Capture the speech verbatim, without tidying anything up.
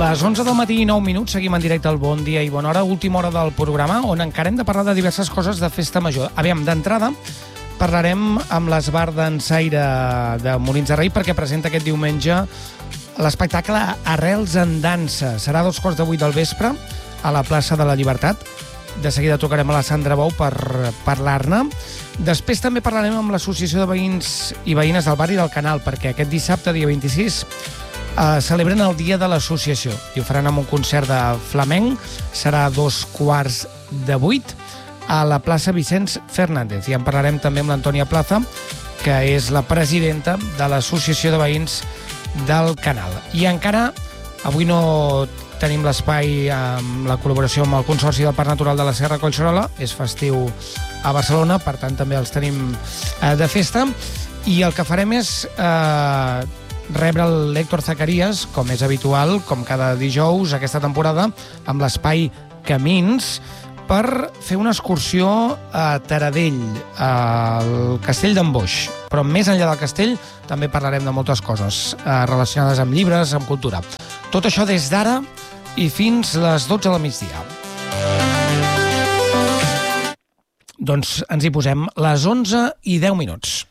les onze del matí i nou minuts seguim en directe al Bon Dia i Bona Hora, última hora del programa, on encara hem de parlar de diverses coses de festa major. Aviam, d'entrada, parlarem amb l'Esbar d'Ensaire de Molins de Rei perquè presenta aquest diumenge l'espectacle Arrels en dansa. Serà a dos quarts de vuit del vespre a la plaça de la Llibertat. De seguida trucarem a la Sandra Bou per parlar-ne. Després també parlarem amb l'Associació de Veïns i Veïnes del Barri del Canal, perquè aquest dissabte, dia vint-i-sis, eh, celebren el Dia de l'Associació i ho faran amb un concert de flamenc. Serà a dos quarts de vuit a la plaça Vicenç Fernández. I en parlarem també amb l'Antònia Plaza, que és la presidenta de l'Associació de Veïns del Canal. I encara avui no tenim l'espai amb la col·laboració amb el Consorci del Parc Natural de la Serra Collserola. És festiu a Barcelona, per tant també els tenim eh, de festa. I el que farem és eh, rebre l'Héctor Zacarías, com és habitual, com cada dijous aquesta temporada, amb l'espai Camins, per fer una excursió a Taradell, al Castell d'en Boix. Però més enllà del castell també parlarem de moltes coses eh, relacionades amb llibres, amb cultura. Tot això des d'ara i fins les dotze del migdia. Doncs ens hi posem les onze i deu minuts.